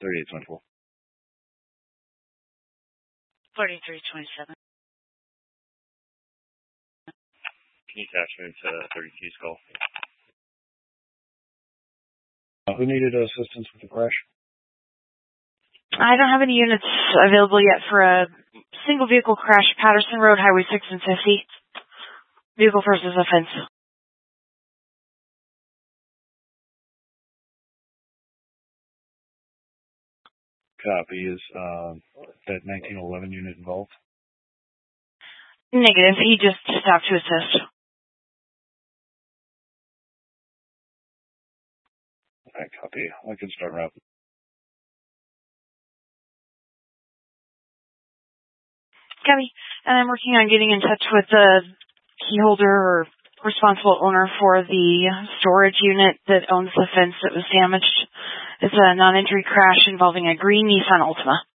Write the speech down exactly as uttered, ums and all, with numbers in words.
thirty-eight twenty-four. forty-three twenty-seven. Can you attach me to thirty-two Skull? Uh, who needed assistance with the crash? I don't have any units available yet for a single vehicle crash, Patterson Road, Highway six and fifty. Vehicle versus offense. Copy. Is uh, that nineteen eleven unit involved? Negative. He just stopped to assist. Alright, copy. I can start route. Copy. And I'm working on getting in touch with the key holder or responsible owner for the storage unit that owns the fence that was damaged. It's a non-injury crash involving a green Nissan Altima.